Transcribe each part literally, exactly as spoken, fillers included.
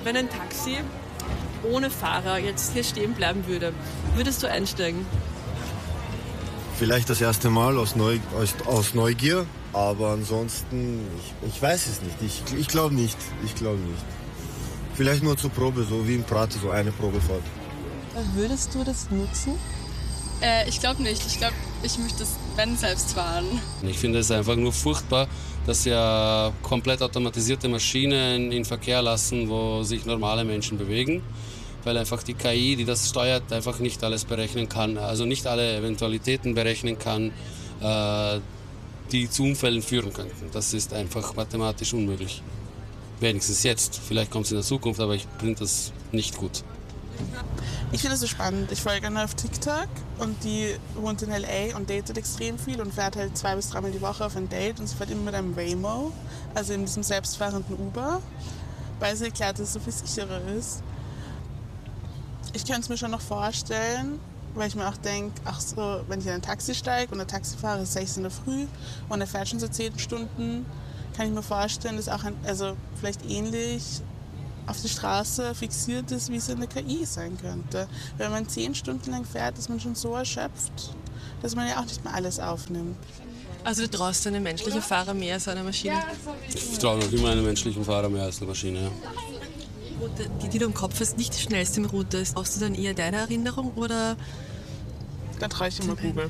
Wenn ein Taxi ohne Fahrer jetzt hier stehen bleiben würde, würdest du einsteigen? Vielleicht das erste Mal aus, Neu, aus, aus Neugier, aber ansonsten, ich, ich weiß es nicht. Ich, ich glaube nicht. Ich glaube nicht. Vielleicht nur zur Probe, so wie in Prater, so eine Probefahrt. Würdest du das nutzen? Äh, ich glaube nicht. Ich glaube, ich möchte es, wenn, selbst fahren. Ich finde es einfach nur furchtbar, dass ja komplett automatisierte Maschinen in Verkehr lassen, wo sich normale Menschen bewegen, weil einfach die K I, die das steuert, einfach nicht alles berechnen kann, also nicht alle Eventualitäten berechnen kann, äh, die zu Unfällen führen könnten. Das ist einfach mathematisch unmöglich. Wenigstens jetzt, vielleicht kommt es in der Zukunft, aber ich finde das nicht gut. Ich finde es so spannend. Ich folge Anna auf TikTok und die wohnt in L A und datet extrem viel und fährt halt zwei bis dreimal die Woche auf ein Date und sie fährt immer mit einem Waymo, also in diesem selbstfahrenden Uber, weil sie erklärt, dass es so viel sicherer ist. Ich könnte es mir schon noch vorstellen, weil ich mir auch denke, ach so, wenn ich in ein Taxi steige und der Taxifahrer ist sechs in der Früh und er fährt schon so zehn Stunden, kann ich mir vorstellen, dass auch ein, also vielleicht ähnlich auf die Straße fixiert ist, wie es in der K I sein könnte. Wenn man zehn Stunden lang fährt, ist man schon so erschöpft, dass man ja auch nicht mehr alles aufnimmt. Also du traust einem menschlichen Fahrer mehr als einer Maschine? Ich traue noch immer einem menschlichen Fahrer mehr als einer Maschine. Ja. Die, die du im Kopf hast, nicht die schnellste Route ist. Brauchst du dann eher deine Erinnerung oder? Dann traue ich immer Google.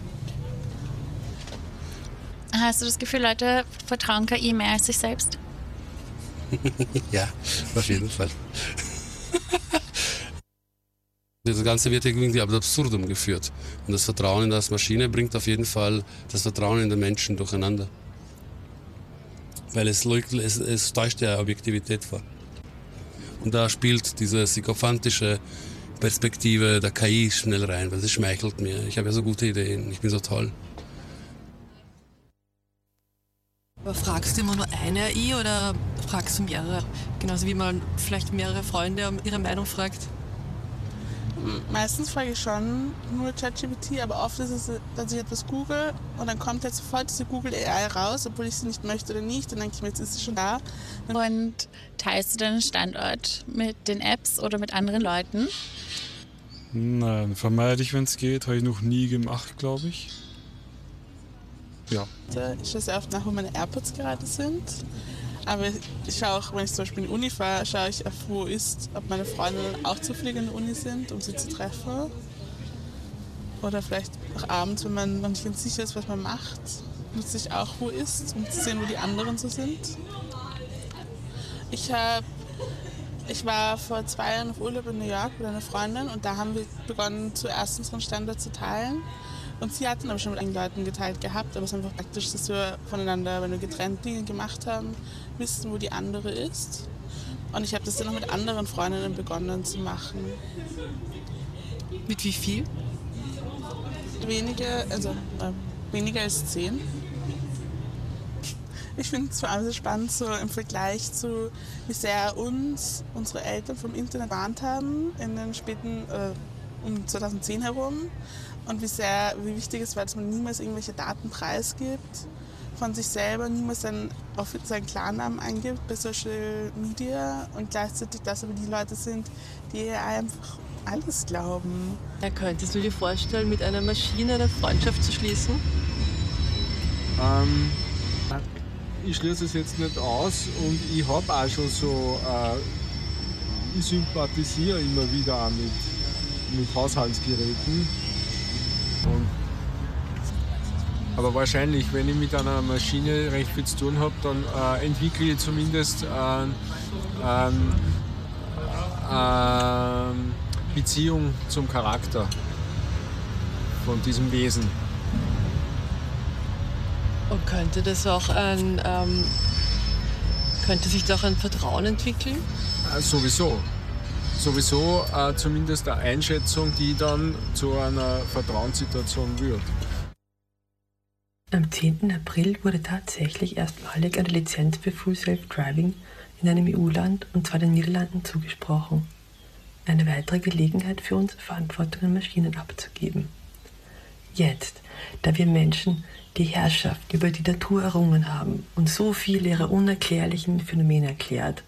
Hast du das Gefühl, Leute vertrauen K I mehr als sich selbst? Ja, auf jeden Fall. Das Ganze wird irgendwie ab absurdum geführt. Und das Vertrauen in das Maschine bringt auf jeden Fall das Vertrauen in den Menschen durcheinander. Weil es, es, es täuscht ja Objektivität vor. Und da spielt diese sympathische Perspektive der K I schnell rein, weil sie schmeichelt mir. Ich habe ja so gute Ideen, ich bin so toll. Aber fragst du immer nur eine A I oder fragst du mehrere? Genauso wie man vielleicht mehrere Freunde um ihre Meinung fragt. Meistens frage ich schon nur ChatGPT, aber oft ist es, dass ich etwas google und dann kommt halt sofort diese Google A I raus, obwohl ich sie nicht möchte oder nicht. Dann denke ich mir, jetzt ist sie schon da. Und teilst du deinen Standort mit den Apps oder mit anderen Leuten? Nein, vermeide ich, wenn es geht. Habe ich noch nie gemacht, glaube ich. Ja. Ich schaue sehr oft nach, wo meine AirPods gerade sind. Aber ich schaue auch, wenn ich zum Beispiel in die Uni fahre, schaue ich auf, wo ist, ob meine Freunde auch zufällig in der Uni sind, um sie zu treffen. Oder vielleicht auch abends, wenn man noch nicht ganz sicher ist, was man macht, nutze ich auch, wo ist, um zu sehen, wo die anderen so sind. Ich, hab, ich war vor zwei Jahren auf Urlaub in New York mit einer Freundin und da haben wir begonnen, zuerst unseren Standort zu teilen. Und sie hatten aber schon mit anderen Leuten geteilt gehabt, aber es ist einfach praktisch, dass wir voneinander, wenn wir getrennt Dinge gemacht haben, wissen, wo die andere ist. Und ich habe das dann auch mit anderen Freundinnen begonnen zu machen. Mit wie viel? Weniger, also äh, weniger als zehn. Ich finde es vor allem so spannend, so im Vergleich zu, wie sehr uns unsere Eltern vom Internet gewarnt haben in den späten, äh, um zweitausendzehn herum. Und wie sehr, wie wichtig es war, dass man niemals irgendwelche Daten preisgibt von sich selber, niemals seinen, seinen Klarnamen eingibt bei Social Media und gleichzeitig, dass aber die Leute sind, die einfach alles glauben. Ja, könntest du dir vorstellen, mit einer Maschine eine Freundschaft zu schließen? Ähm, ich schließe es jetzt nicht aus und ich habe auch schon so, äh, ich sympathisiere immer wieder auch mit, mit Haushaltsgeräten. Und, aber wahrscheinlich, wenn ich mit einer Maschine recht viel zu tun habe, dann äh, entwickle ich zumindest eine äh, äh, äh, Beziehung zum Charakter von diesem Wesen. Und könnte das auch ein, ähm, könnte sich da auch ein Vertrauen entwickeln? Äh, sowieso. Sowieso äh, zumindest eine Einschätzung, die dann zu einer Vertrauenssituation wird. Am zehnten April wurde tatsächlich erstmalig eine Lizenz für Full Self-Driving in einem E U-Land, und zwar den Niederlanden, zugesprochen. Eine weitere Gelegenheit für uns, Verantwortung an Maschinen abzugeben. Jetzt, da wir Menschen die Herrschaft über die Natur errungen haben und so viele ihrer unerklärlichen Phänomene erklärt,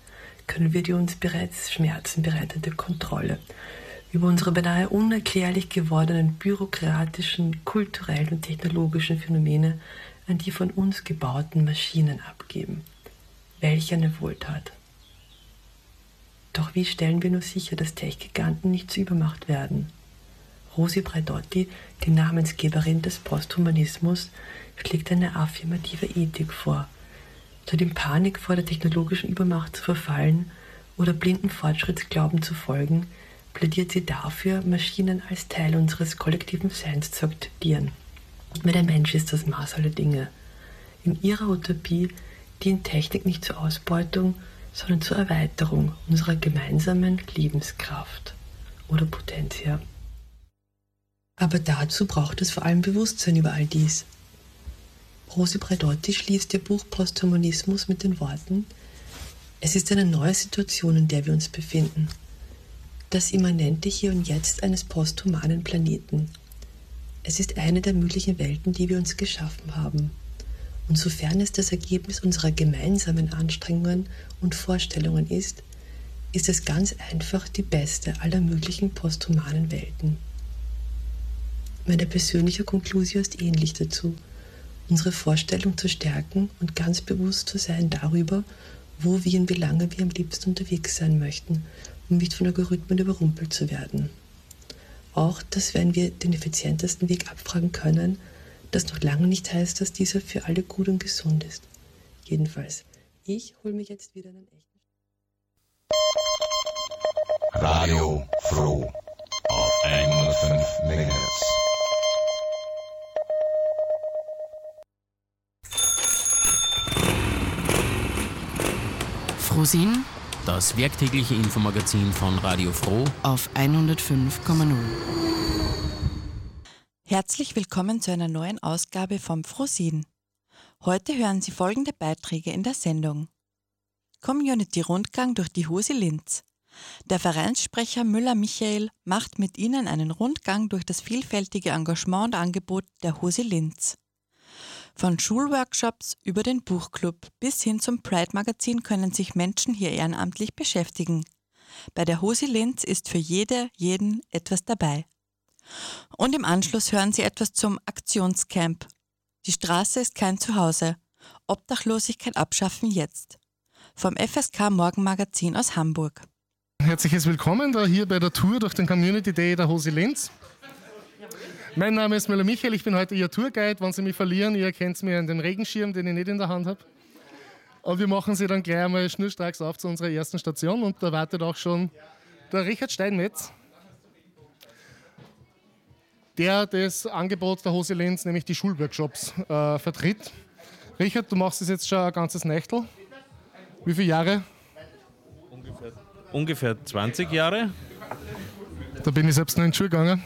können wir die uns bereits Schmerzen bereitete Kontrolle über unsere beinahe unerklärlich gewordenen bürokratischen, kulturellen und technologischen Phänomene an die von uns gebauten Maschinen abgeben. Welch eine Wohltat! Doch wie stellen wir nur sicher, dass Tech-Giganten nicht zur Übermacht werden? Rosi Braidotti, die Namensgeberin des Posthumanismus, schlägt eine affirmative Ethik vor. Statt in Panik vor der technologischen Übermacht zu verfallen oder blinden Fortschrittsglauben zu folgen, plädiert sie dafür, Maschinen als Teil unseres kollektiven Seins zu akzeptieren. Weil der Mensch ist das Maß aller Dinge. In ihrer Utopie dient Technik nicht zur Ausbeutung, sondern zur Erweiterung unserer gemeinsamen Lebenskraft oder Potentia. Aber dazu braucht es vor allem Bewusstsein über all dies. Rosi Braidotti schließt ihr Buch Posthumanismus mit den Worten: Es ist eine neue Situation, in der wir uns befinden. Das immanente Hier und Jetzt eines posthumanen Planeten. Es ist eine der möglichen Welten, die wir uns geschaffen haben. Und sofern es das Ergebnis unserer gemeinsamen Anstrengungen und Vorstellungen ist, ist es ganz einfach die beste aller möglichen posthumanen Welten. Meine persönliche Konklusio ist ähnlich dazu, unsere Vorstellung zu stärken und ganz bewusst zu sein darüber, wo, wie und wie lange wir am liebsten unterwegs sein möchten, um nicht von Algorithmen überrumpelt zu werden. Auch, dass wenn wir den effizientesten Weg abfragen können, das noch lange nicht heißt, dass dieser für alle gut und gesund ist. Jedenfalls, ich hole mich jetzt wieder einen echten... Radio Froh auf hundertfünf Megahertz. Frohsinn, das werktägliche Infomagazin von Radio Froh auf hundertfünf Komma null. Herzlich willkommen zu einer neuen Ausgabe vom Frohsinn. Heute hören Sie folgende Beiträge in der Sendung. Community-Rundgang durch die Hosi Linz. Der Vereinssprecher Müller-Michael macht mit Ihnen einen Rundgang durch das vielfältige Engagement und Angebot der Hosi Linz. Von Schulworkshops über den Buchclub bis hin zum Pride-Magazin können sich Menschen hier ehrenamtlich beschäftigen. Bei der Hosi Linz ist für jede, jeden etwas dabei. Und im Anschluss hören Sie etwas zum Aktionscamp. Die Straße ist kein Zuhause. Obdachlosigkeit abschaffen jetzt. Vom F S K Morgenmagazin aus Hamburg. Herzliches Willkommen da hier bei der Tour durch den Community Day der Hosi Linz. Mein Name ist Müller-Michael, ich bin heute Ihr Tourguide. Wenn Sie mich verlieren, ihr erkennt mich an dem Regenschirm, den ich nicht in der Hand habe. Und wir machen Sie dann gleich einmal schnurstracks auf zu unserer ersten Station und da wartet auch schon der Richard Steinmetz, der das Angebot der Hosi Linz, nämlich die Schulworkshops, äh, vertritt. Richard, du machst das jetzt schon ein ganzes Nächtel. Wie viele Jahre? Ungefähr, ungefähr zwanzig Jahre. Da bin ich selbst noch in die Schule gegangen.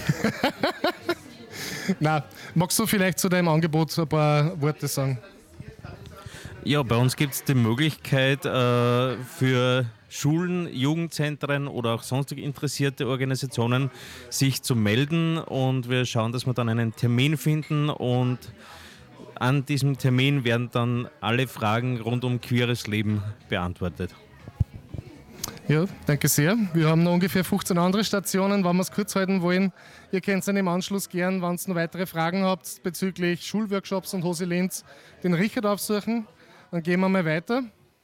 Na, magst du vielleicht zu deinem Angebot ein paar Worte sagen? Ja, bei uns gibt es die Möglichkeit äh, für Schulen, Jugendzentren oder auch sonstige interessierte Organisationen sich zu melden und wir schauen, dass wir dann einen Termin finden und an diesem Termin werden dann alle Fragen rund um queeres Leben beantwortet. Ja, danke sehr. Wir haben noch ungefähr fünfzehn andere Stationen, wenn wir es kurz halten wollen. Ihr könnt es dann im Anschluss gern, wenn ihr noch weitere Fragen habt bezüglich Schulworkshops und Hosi Linz, den Richard aufsuchen. Dann gehen wir mal weiter.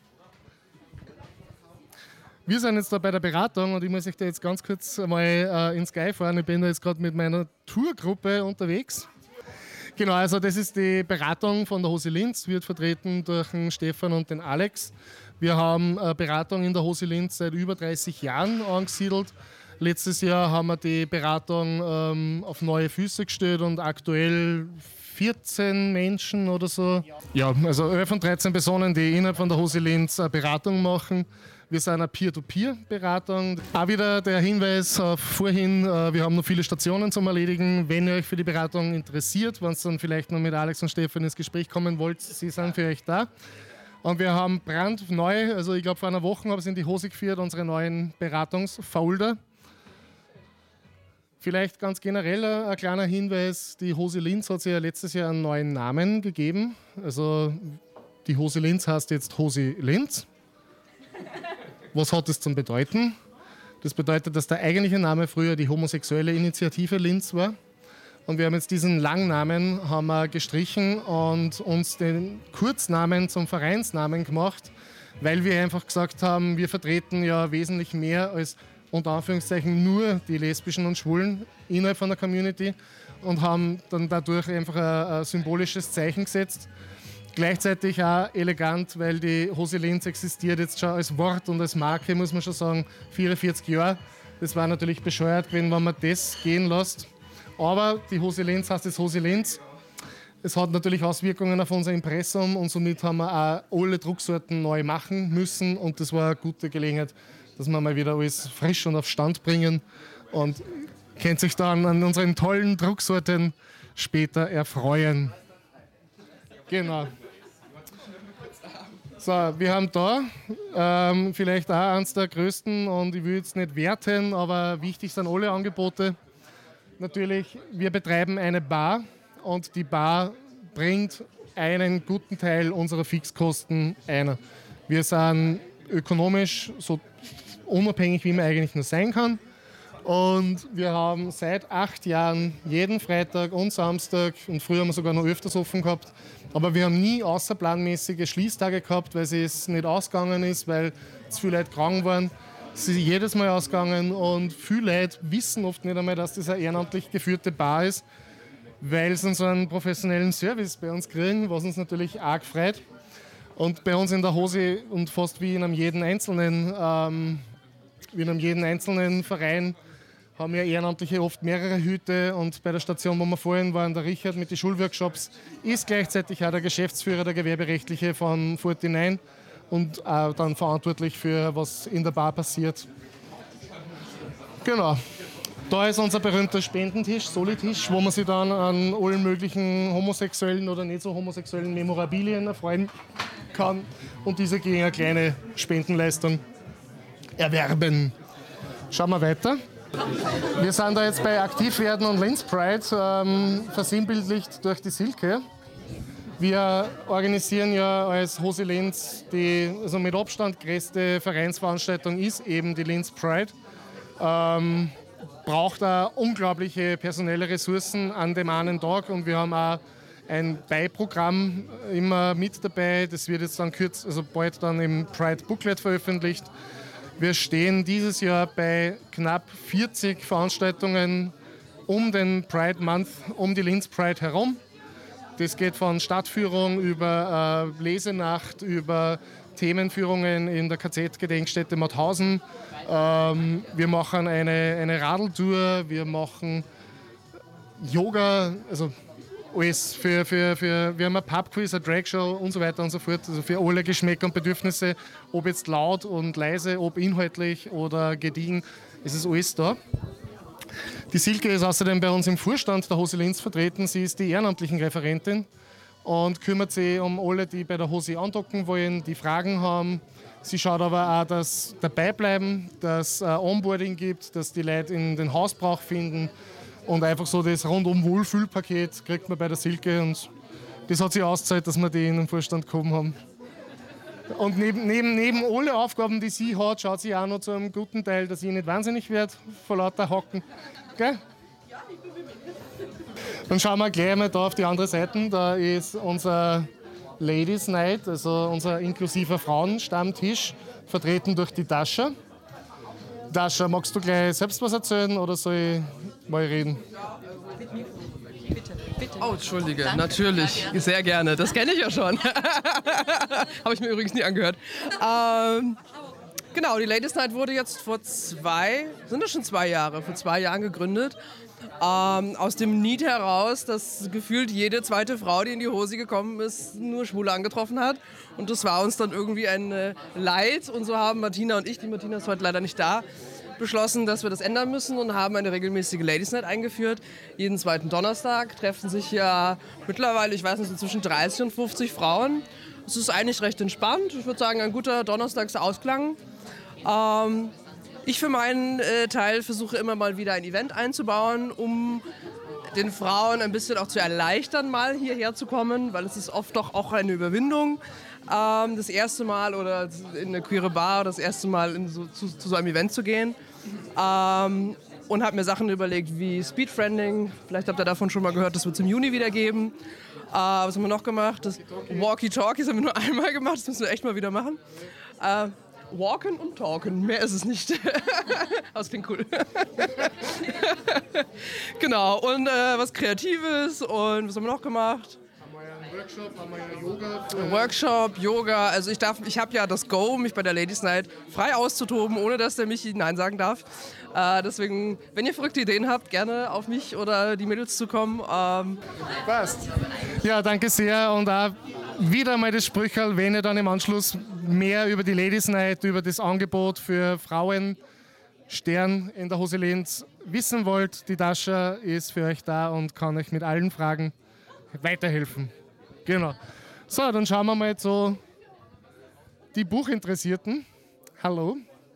Wir sind jetzt da bei der Beratung und ich muss euch da jetzt ganz kurz mal äh, ins Sky fahren. Ich bin da jetzt gerade mit meiner Tourgruppe unterwegs. Genau, also das ist die Beratung von der Hosi Linz, wird vertreten durch den Stefan und den Alex. Wir haben eine Beratung in der Hosi Linz seit über dreißig Jahren angesiedelt. Letztes Jahr haben wir die Beratung ähm, auf neue Füße gestellt und aktuell vierzehn Menschen oder so. Ja, also elf von dreizehn Personen, die innerhalb von der Hosi Linz eine Beratung machen. Wir sind eine Peer-to-Peer-Beratung. Auch wieder der Hinweis auf vorhin, wir haben noch viele Stationen zum Erledigen. Wenn ihr euch für die Beratung interessiert, wenn ihr dann vielleicht noch mit Alex und Stefan ins Gespräch kommen wollt, sie sind für euch da. Und wir haben brandneu, also ich glaube vor einer Woche habe ich in die Hose geführt, unsere neuen Beratungsfolder. Vielleicht ganz generell ein kleiner Hinweis, die Hosi Linz hat sich ja letztes Jahr einen neuen Namen gegeben. Also die Hosi Linz heißt jetzt Hosi Linz. Was hat das zum Bedeuten? Das bedeutet, dass der eigentliche Name früher die Homosexuelle Initiative Linz war. Und wir haben jetzt diesen Langnamen haben wir gestrichen und uns den Kurznamen zum Vereinsnamen gemacht, weil wir einfach gesagt haben, wir vertreten ja wesentlich mehr als unter Anführungszeichen nur die Lesbischen und Schwulen innerhalb von der Community und haben dann dadurch einfach ein, ein symbolisches Zeichen gesetzt. Gleichzeitig auch elegant, weil die Hosi Linz existiert jetzt schon als Wort und als Marke, muss man schon sagen, vierundvierzig Jahre. Das war natürlich bescheuert gewesen, wenn man das gehen lässt. Aber die Hosi Linz heißt jetzt Hosi Linz. Es hat natürlich Auswirkungen auf unser Impressum und somit haben wir auch alle Drucksorten neu machen müssen und das war eine gute Gelegenheit, dass wir mal wieder alles frisch und auf Stand bringen und könnt sich dann an unseren tollen Drucksorten später erfreuen. Genau. So, wir haben da ähm, vielleicht auch eines der größten und ich will jetzt nicht werten, aber wichtig sind alle Angebote. Natürlich, wir betreiben eine Bar und die Bar bringt einen guten Teil unserer Fixkosten ein. Wir sind ökonomisch so unabhängig, wie man eigentlich nur sein kann. Und wir haben seit acht Jahren jeden Freitag und Samstag und früher haben wir sogar noch öfters offen gehabt. Aber wir haben nie außerplanmäßige Schließtage gehabt, weil es nicht ausgegangen ist, weil zu viele Leute krank waren. Es ist jedes Mal ausgegangen und viele Leute wissen oft nicht einmal, dass das eine ehrenamtlich geführte Bar ist, weil sie so einen professionellen Service bei uns kriegen, was uns natürlich arg freut. Und bei uns in der Hosi und fast wie in einem jeden einzelnen, ähm, wie in einem jeden einzelnen Verein haben wir Ehrenamtliche oft mehrere Hüte und bei der Station, wo wir vorhin waren, der Richard mit den Schulworkshops, ist gleichzeitig auch der Geschäftsführer, der Gewerberechtliche von neunundvierzig und auch dann verantwortlich für was in der Bar passiert. Genau. Da ist unser berühmter Spendentisch, Solitisch, wo man sich dann an allen möglichen homosexuellen oder nicht so homosexuellen Memorabilien erfreuen kann und diese gegen eine kleine Spendenleistung erwerben. Schauen wir weiter. Wir sind da jetzt bei Aktivwerden und Linz Pride, ähm, versinnbildlicht durch die Silke. Wir organisieren ja als Hosi Linz die also mit Abstand größte Vereinsveranstaltung ist eben die Linz Pride. Ähm, braucht auch unglaubliche personelle Ressourcen an dem einen Tag und wir haben auch ein Beiprogramm immer mit dabei. Das wird jetzt dann kürz, also bald dann im Pride Booklet veröffentlicht. Wir stehen dieses Jahr bei knapp vierzig Veranstaltungen um den Pride Month, um die Linz Pride herum. Das geht von Stadtführung über äh, Lesenacht, über Themenführungen in der K Z-Gedenkstätte Mauthausen. Ähm, wir machen eine, eine Radeltour, wir machen Yoga, also alles für, für, für, wir haben ein Pubquiz, eine Dragshow und so weiter und so fort. Also für alle Geschmäcker und Bedürfnisse, ob jetzt laut und leise, ob inhaltlich oder gediegen, es ist alles da. Die Silke ist außerdem bei uns im Vorstand der Hosi Linz vertreten. Sie ist die ehrenamtlichen Referentin und kümmert sich um alle, die bei der Hosi andocken wollen, die Fragen haben. Sie schaut aber auch, dass dabei bleiben, dass es Onboarding gibt, dass die Leute in den Hausbrauch finden. Und einfach so das rundum Wohlfühlpaket kriegt man bei der Silke und das hat sich ausgezahlt, dass wir die in den Vorstand gehoben haben. Und neben, neben, neben alle Aufgaben, die sie hat, schaut sie auch noch zu einem guten Teil, dass ich nicht wahnsinnig werde vor lauter Hocken. Gell? Dann schauen wir gleich mal da auf die andere Seite. Da ist unser Ladies Night, also unser inklusiver Frauenstammtisch, vertreten durch die Dasha. Dasha, magst du gleich selbst was erzählen oder soll ich mal reden? Oh, Entschuldige, Danke. Natürlich, sehr gerne. Das kenne ich ja schon. Habe ich mir übrigens nie angehört. Ähm, genau, die Ladies Night wurde jetzt vor zwei, sind das schon zwei Jahre, vor zwei Jahren gegründet. Ähm, aus dem Need heraus, dass gefühlt jede zweite Frau, die in die Hosi gekommen ist, nur Schwule angetroffen hat. Und das war uns dann irgendwie ein äh, Leid. Und so haben Martina und ich, die Martina ist heute leider nicht da, beschlossen, dass wir das ändern müssen und haben eine regelmäßige Ladies Night eingeführt. Jeden zweiten Donnerstag treffen sich ja mittlerweile, ich weiß nicht, so zwischen dreißig und fünfzig Frauen. Es ist eigentlich recht entspannt. Ich würde sagen, ein guter Donnerstagsausklang. Ähm, ich für meinen äh, Teil versuche immer mal wieder ein Event einzubauen, um den Frauen ein bisschen auch zu erleichtern, mal hierher zu kommen, weil es ist oft doch auch eine Überwindung, ähm, das erste Mal oder in eine queere Bar das erste Mal in so, zu, zu so einem Event zu gehen. Ähm, und habe mir Sachen überlegt wie Speedfriending. Vielleicht habt ihr davon schon mal gehört, das wird es im Juni wieder geben. Äh, was haben wir noch gemacht? Das Walkie-Talkies haben wir nur einmal gemacht, das müssen wir echt mal wieder machen. Äh, walken und talken, mehr ist es nicht. Aber es klingt cool. Genau, und äh, was Kreatives und was haben wir noch gemacht? Workshop, haben wir ja Yoga. Für Workshop, Yoga. Also ich darf, ich habe ja das Go, mich bei der Ladies Night frei auszutoben, ohne dass der Michi Nein sagen darf. Äh, deswegen, wenn ihr verrückte Ideen habt, gerne auf mich oder die Mädels zukommen. Ähm, Passt. Ja, danke sehr. Und auch wieder mal das Sprüchel, wenn ihr dann im Anschluss mehr über die Ladies Night, über das Angebot für Frauen Stern in der Hose Linz wissen wollt, die Dascha ist für euch da und kann euch mit allen Fragen weiterhelfen. Genau. So, dann schauen wir mal zu die Buchinteressierten. Hallo.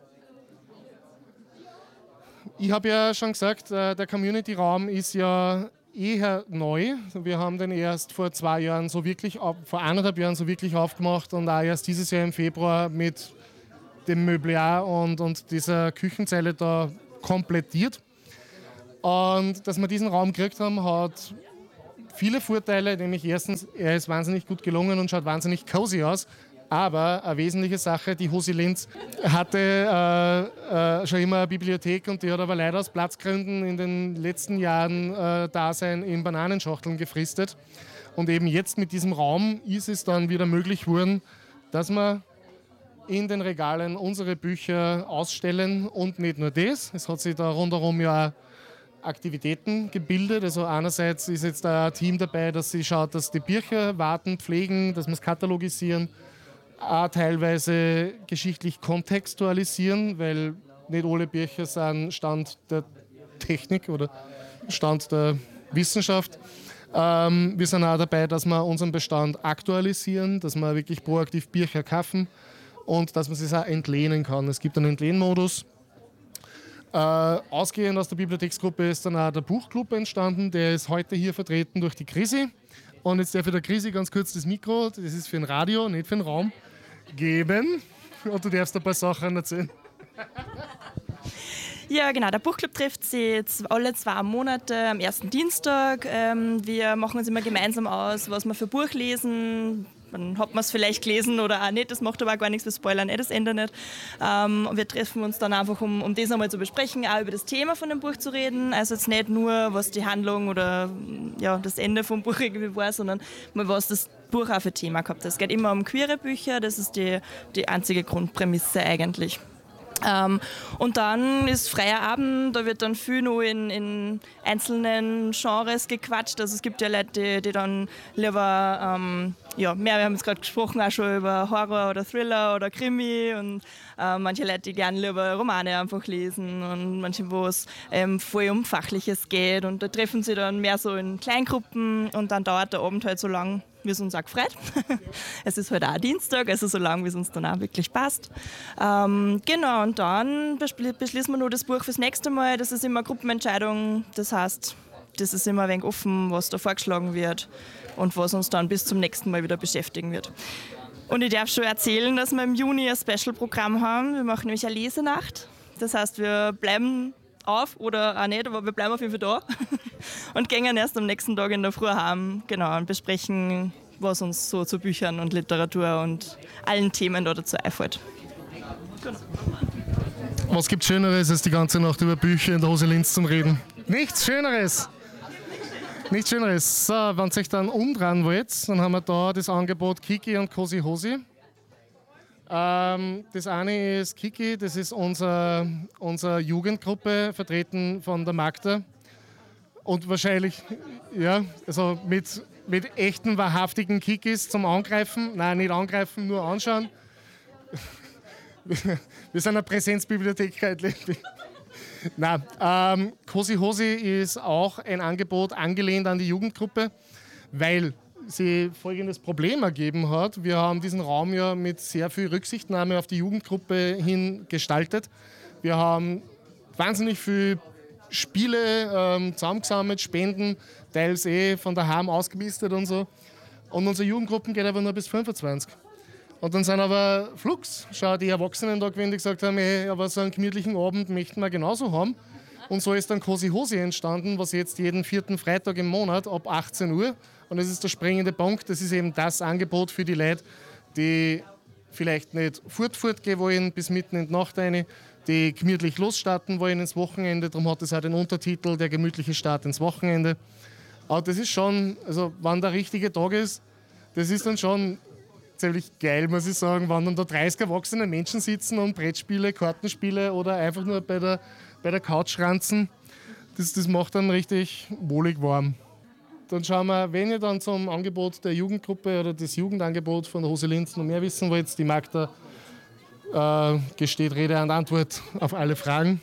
Ich habe ja schon gesagt, der Community-Raum ist ja eher neu. Wir haben den erst vor zwei Jahren so wirklich, vor eineinhalb Jahren so wirklich aufgemacht und auch erst dieses Jahr im Februar mit dem Mobiliar und, und dieser Küchenzelle da komplettiert. Und dass wir diesen Raum gekriegt haben, hat viele Vorteile, nämlich erstens, er ist wahnsinnig gut gelungen und schaut wahnsinnig cozy aus. Aber eine wesentliche Sache, die Hose Linz hatte äh, äh, schon immer eine Bibliothek und die hat aber leider aus Platzgründen in den letzten Jahren äh, Dasein in Bananenschachteln gefristet. Und eben jetzt mit diesem Raum ist es dann wieder möglich geworden, dass wir in den Regalen unsere Bücher ausstellen und nicht nur das. Es hat sich da rundherum ja Aktivitäten gebildet. Also einerseits ist jetzt ein Team dabei, dass sie schaut, dass die Bücher warten, pflegen, dass wir es katalogisieren, auch teilweise geschichtlich kontextualisieren, weil nicht alle Bücher sind Stand der Technik oder Stand der Wissenschaft. Ähm, wir sind auch dabei, dass wir unseren Bestand aktualisieren, dass wir wirklich proaktiv Bücher kaufen und dass man sich auch entlehnen kann. Es gibt einen Entlehnmodus. Äh, ausgehend aus der Bibliotheksgruppe ist dann auch der Buchclub entstanden. Der ist heute hier vertreten durch die Chrissy. Und jetzt darf ich der Chrissy ganz kurz das Mikro, das ist für ein Radio, nicht für den Raum, geben. Und du darfst ein paar Sachen erzählen. Ja, genau. Der Buchclub trifft sich jetzt alle zwei Monate am ersten Dienstag. Ähm, wir machen uns immer gemeinsam aus, was wir für Buch lesen. Dann hat man es vielleicht gelesen oder auch nicht. Das macht aber auch gar nichts, wir spoilern eh das Ende nicht. Ähm, und wir treffen uns dann einfach, um, um das einmal zu besprechen, auch über das Thema von dem Buch zu reden. Also jetzt nicht nur, was die Handlung oder ja, das Ende vom Buch irgendwie war, sondern mal, was das Buch auch für Thema gehabt hat. Es geht immer um queere Bücher, das ist die, die einzige Grundprämisse eigentlich. Ähm, und dann ist freier Abend, da wird dann viel noch in, in einzelnen Genres gequatscht. Also es gibt ja Leute, die, die dann lieber, ähm, ja, mehr, wir haben jetzt gerade gesprochen, auch schon über Horror oder Thriller oder Krimi und äh, manche Leute, die gerne lieber Romane einfach lesen und manche, wo es ähm, voll um Fachliches geht und da treffen sie dann mehr so in Kleingruppen und dann dauert der Abend halt so lang, wie es uns auch gefreut. Es ist heute halt auch Dienstag, also so lange, wie es uns dann auch wirklich passt. Ähm, genau, und dann beschließen wir nur das Buch fürs nächste Mal. Das ist immer eine Gruppenentscheidung. Das heißt, das ist immer ein wenig offen, was da vorgeschlagen wird und was uns dann bis zum nächsten Mal wieder beschäftigen wird. Und ich darf schon erzählen, dass wir im Juni ein Special-Programm haben. Wir machen nämlich eine Lesenacht. Das heißt, wir bleiben auf oder auch nicht, aber wir bleiben auf jeden Fall da und gehen erst am nächsten Tag in der Früh heim, genau, und besprechen, was uns so zu Büchern und Literatur und allen Themen da dazu einfällt. Genau. Was gibt Schöneres, als die ganze Nacht über Bücher in der Hose Linz zum Reden? Nichts Schöneres! Nichts Schöneres. So, wenn ihr euch dann umdrehen wollt, dann haben wir da das Angebot Kiki und Cosi Hosi. Ähm, das eine ist Kiki, das ist unser, unsere Jugendgruppe, vertreten von der Magda. Und wahrscheinlich, ja, also mit, mit echten, wahrhaftigen Kikis zum Angreifen. Nein, nicht angreifen, nur anschauen. Wir sind eine Präsenzbibliothek. Nein, ähm, Cosi Hosi ist auch ein Angebot angelehnt an die Jugendgruppe, weil sie folgendes Problem ergeben hat. Wir haben diesen Raum ja mit sehr viel Rücksichtnahme auf die Jugendgruppe hin gestaltet. Wir haben wahnsinnig viel Spiele ähm, zusammengesammelt, Spenden, teils eh von daheim ausgemistet und so. Und unsere Jugendgruppen geht aber nur bis fünfundzwanzig. Und dann sind aber flugs schon die Erwachsenen da gewesen, die gesagt haben, ey, aber so einen gemütlichen Abend möchten wir genauso haben. Und so ist dann Cosi Hosi entstanden, was jetzt jeden vierten Freitag im Monat ab achtzehn Uhr. Und das ist der springende Punkt, das ist eben das Angebot für die Leute, die vielleicht nicht fort, fort gehen wollen, bis mitten in die Nacht rein, die gemütlich losstarten wollen ins Wochenende. Darum hat es auch den Untertitel, der gemütliche Start ins Wochenende. Aber das ist schon, also wenn der richtige Tag ist, das ist dann schon ziemlich geil, muss ich sagen, wenn dann da dreißig erwachsene Menschen sitzen und Brettspiele, Kartenspiele oder einfach nur bei der, bei der Couch ranzen. Das, das macht dann richtig wohlig warm. Dann schauen wir, wenn ihr dann zum Angebot der Jugendgruppe oder das Jugendangebot von der Hose Linz noch mehr wissen wollt, die Magda äh, gesteht Rede und Antwort auf alle Fragen.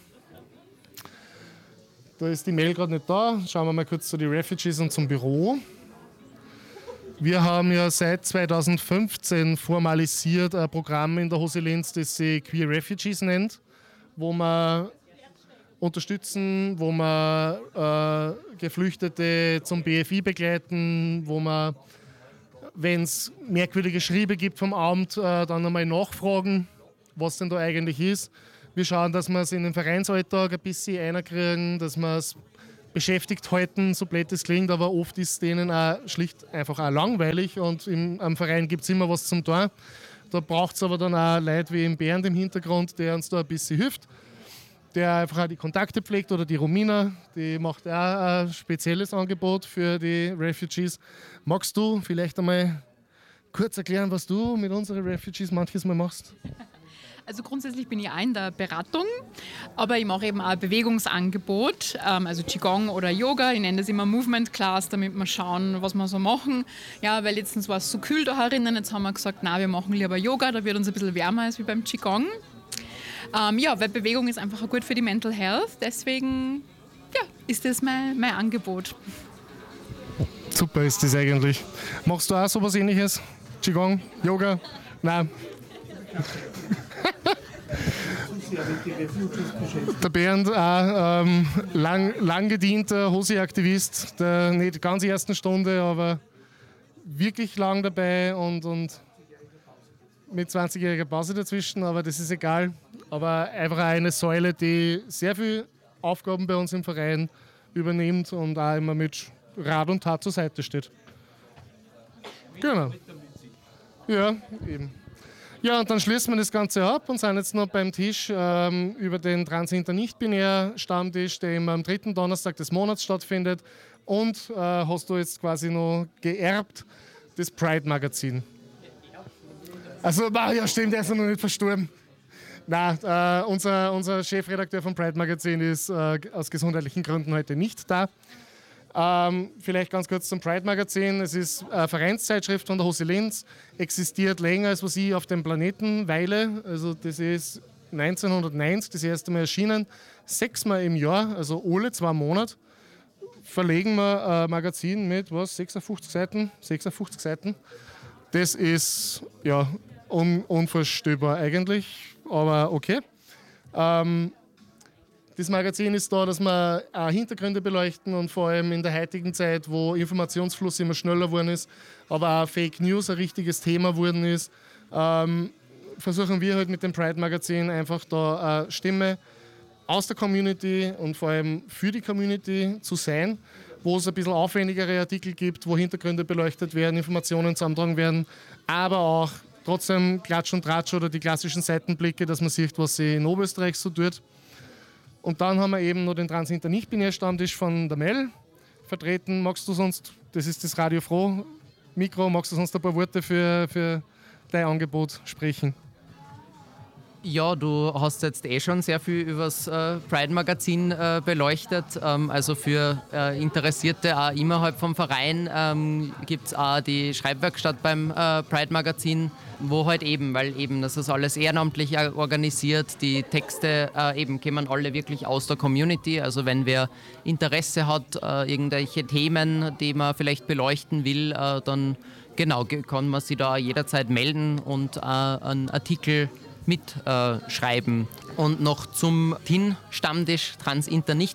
Da ist die Mail gerade nicht da. Schauen wir mal kurz zu den Refugees und zum Büro. Wir haben ja seit zweitausendfünfzehn formalisiert ein Programm in der Hose Linz, das sich Queer Refugees nennt, wo wir unterstützen, wo wir äh, Geflüchtete zum B F I begleiten, wo wir, wenn es merkwürdige Schriebe gibt vom Amt, äh, dann einmal nachfragen, was denn da eigentlich ist. Wir schauen, dass wir es in den Vereinsalltag ein bisschen einkriegen, dass wir es beschäftigt halten, so blöd es klingt, aber oft ist denen auch schlicht einfach auch langweilig und im, am Verein gibt es immer was zum tun. Da braucht es aber dann auch Leute wie im Bernd im Hintergrund, der uns da ein bisschen hilft, der einfach auch die Kontakte pflegt, oder die Romina, die macht auch ein spezielles Angebot für die Refugees. Magst du vielleicht einmal kurz erklären, was du mit unseren Refugees manches Mal machst? Also grundsätzlich bin ich auch in der Beratung, aber ich mache eben auch ein Bewegungsangebot, ähm, also Qigong oder Yoga. Ich nenne das immer Movement Class, damit wir schauen, was wir so machen. Ja, weil letztens war es so kühl da herinnen, jetzt haben wir gesagt, na, wir machen lieber Yoga, da wird uns ein bisschen wärmer als wie beim Qigong. Ähm, ja, weil Bewegung ist einfach auch gut für die Mental Health, deswegen ja, ist das mein, mein Angebot. Super ist das eigentlich. Machst du auch sowas Ähnliches? Qigong, Yoga? Nein. Der Bernd, auch ähm, lang, lang gedienter Hosi-Aktivist, der nicht ganz ersten Stunde, aber wirklich lang dabei und, und mit zwanzigjähriger Pause dazwischen, aber das ist egal. Aber einfach eine Säule, die sehr viele Aufgaben bei uns im Verein übernimmt und auch immer mit Rat und Tat zur Seite steht. Genau. Ja, eben. Ja, und dann schließen wir das Ganze ab und sind jetzt noch beim Tisch ähm, über den Transinter-Nicht-Binär-Stammtisch, der immer am dritten Donnerstag des Monats stattfindet. Und äh, hast du jetzt quasi noch geerbt, das Pride-Magazin. Also, ja, stimmt, der ist ja noch nicht verstorben. Nein, äh, unser, unser Chefredakteur vom Pride-Magazin ist äh, aus gesundheitlichen Gründen heute nicht da. Ähm, vielleicht ganz kurz zum Pride-Magazin. Es ist eine Vereinszeitschrift von der Hose Linz, existiert länger als was ich auf dem Planeten weile. Also das ist neunzehnhundertneunzig das erste Mal erschienen. Sechsmal im Jahr, also alle zwei Monate, verlegen wir ein Magazin mit was, sechsundfünfzig Seiten. sechsundfünfzig Seiten. Das ist ja un unvorstellbar eigentlich, aber okay. Ähm, Das Magazin ist da, dass wir auch Hintergründe beleuchten und vor allem in der heutigen Zeit, wo Informationsfluss immer schneller geworden ist, aber auch Fake News ein richtiges Thema geworden ist, ähm, versuchen wir halt mit dem Pride-Magazin einfach da eine Stimme aus der Community und vor allem für die Community zu sein, wo es ein bisschen aufwendigere Artikel gibt, wo Hintergründe beleuchtet werden, Informationen zusammengetragen werden, aber auch trotzdem Klatsch und Tratsch oder die klassischen Seitenblicke, dass man sieht, was sich in Oberösterreich so tut. Und dann haben wir eben noch den Transinter-Nicht-Binär-Stammtisch von der Mel vertreten. Magst du sonst, das ist das Radio Froh Mikro, magst du sonst ein paar Worte für, für dein Angebot sprechen? Ja, du hast jetzt eh schon sehr viel über das äh, Pride-Magazin äh, beleuchtet. Ähm, also für äh, Interessierte auch innerhalb vom Verein ähm, gibt es auch die Schreibwerkstatt beim äh, Pride-Magazin, wo halt eben, weil eben das ist alles ehrenamtlich organisiert, die Texte äh, eben kommen alle wirklich aus der Community. Also wenn wer Interesse hat, äh, irgendwelche Themen, die man vielleicht beleuchten will, äh, dann genau kann man sich da jederzeit melden und äh, einen Artikel mitschreiben. Äh, und noch zum T I N-Stammtisch,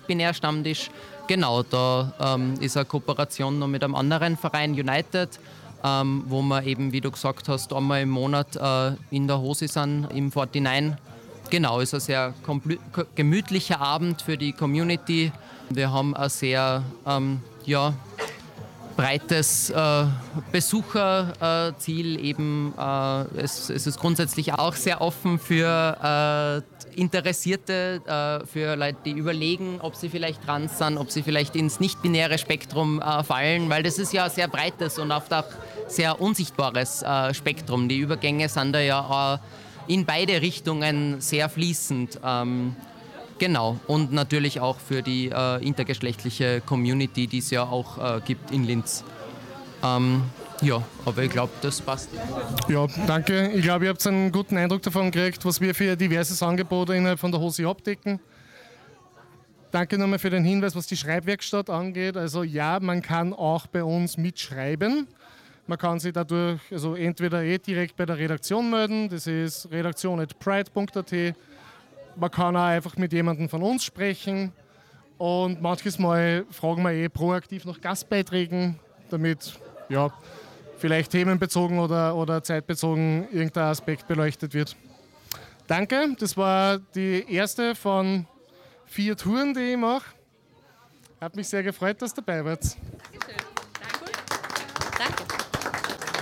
Transinter-Nicht-Binär-Stammtisch. Genau, da ähm, ist eine Kooperation noch mit einem anderen Verein, United. ähm, wo wir eben, wie du gesagt hast, einmal im Monat äh, in der Hose sind, im neunundvierzig. Genau, ist ein sehr gemütlicher Abend für die Community. Wir haben ein sehr ähm, ja, breites äh, Besucherziel. Äh, eben, äh, es, es ist grundsätzlich auch sehr offen für äh, Interessierte, äh, für Leute, die überlegen, ob sie vielleicht trans sind, ob sie vielleicht ins nicht-binäre Spektrum äh, fallen, weil das ist ja ein sehr breites und oft auch sehr unsichtbares äh, Spektrum. Die Übergänge sind da ja äh, in beide Richtungen sehr fließend. Ähm, genau. Und natürlich auch für die äh, intergeschlechtliche Community, die es ja auch äh, gibt in Linz. Ähm, ja, aber ich glaube, das passt. Ja, danke. Ich glaube, ihr habt einen guten Eindruck davon gekriegt, was wir für diverses Angebot innerhalb von der Hosi abdecken. Danke nochmal für den Hinweis, was die Schreibwerkstatt angeht. Also ja, man kann auch bei uns mitschreiben. Man kann sich dadurch also entweder eh direkt bei der Redaktion melden, das ist redaktion at pride punkt a t. Man kann auch einfach mit jemandem von uns sprechen und manches Mal fragen wir eh proaktiv nach Gastbeiträgen, damit ja, vielleicht themenbezogen oder, oder zeitbezogen irgendein Aspekt beleuchtet wird. Danke, das war die erste von vier Touren, die ich mache. Hat mich sehr gefreut, dass ihr dabei wart.